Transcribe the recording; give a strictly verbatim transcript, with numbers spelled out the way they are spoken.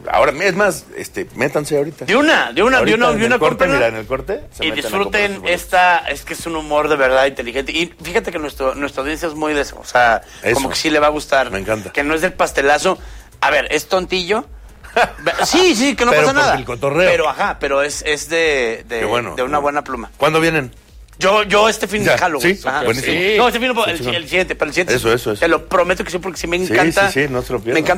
ahora, es más, este, métanse ahorita. De una, de una, Ahorita de una, en de una el corte, cómprenla. mira, en el corte. se Y meten a disfruten comprar sus esta, es que es un humor de verdad inteligente. Y fíjate que nuestro, nuestra audiencia es muy de eso. O sea, Eso. como que sí le va a gustar. Me encanta. Que no es del pastelazo. A ver, es tontillo. Sí, sí, que no Pero pasa por nada. el cotorreo. Pero ajá, pero es, es de, de, Qué bueno, de una bueno. buena pluma. ¿Cuándo vienen? Yo, yo este fin Ya, de Halloween. ¿sí? Ajá. Buenísimo. Sí. No, este fin, Sí, el, chingón. el siguiente, para el siguiente. Eso, eso, eso. Te lo prometo que sí, porque sí me Sí, encanta. sí, sí, no se lo pierdan. Me encanta